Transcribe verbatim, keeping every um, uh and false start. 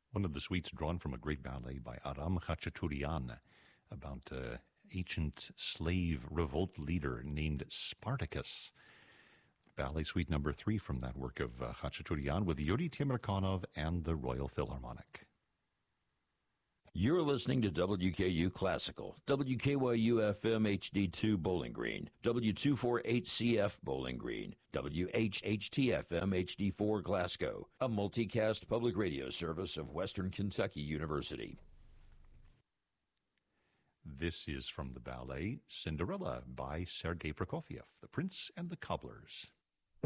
One of the suites drawn from a great ballet by Aram Khachaturian about an ancient slave revolt leader named Spartacus. Ballet Suite number three from that work of uh, Khachaturian with Yuri Temirkanov and the Royal Philharmonic. You're listening to W K U Classical, W K Y U F M H D two Bowling Green, W two forty-eight C F Bowling Green, W H H T F M H D four Glasgow, a multicast public radio service of Western Kentucky University. This is from the ballet Cinderella by Sergei Prokofiev, The Prince and the Cobblers.